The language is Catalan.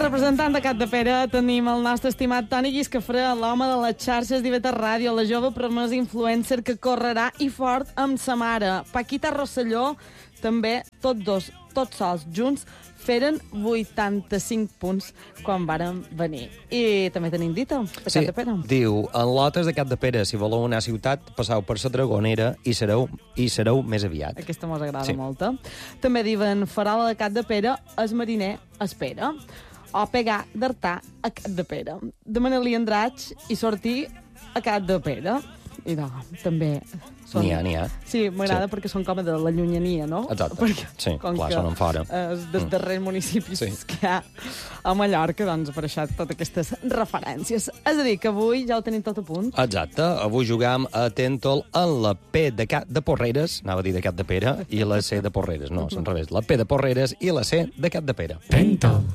representant de Capdepera tenim el nostre estimat Toni Guiscafré, l'home de les xarxes d'IV3 Ràdio, la jove promesa influencer que correrà i fort amb sa mare. Paquita Rosselló, també, tots sols, junts, feren 85 punts quan varen venir. I també tenim dita, de Capdepera. Diu, en lotes de Capdepera, si voleu anar a ciutat, passeu per la Dragonera i sereu més aviat. Aquesta mos agrada molt. També diuen, farola de Capdepera, el mariner espera. O pegar d'Artà a Capdepera. Demanar-li Andratx i sortir a Capdepera. I no, també... N'hi ha. Sí, m'agrada perquè són com de la llunyania, no? Exacte. Perquè, sí, clar, sonen fora. Els dels darrers municipis que hi ha a Mallorca, doncs, per això totes aquestes referències. És a dir, que avui ja ho tenim tot a punt. Exacte. Avui juguem a Tentol en la P de Porreres, anava a dir de Capdepera, i la C de Porreres. No, és al revés. La P de Porreres i la C de Capdepera. Tentol.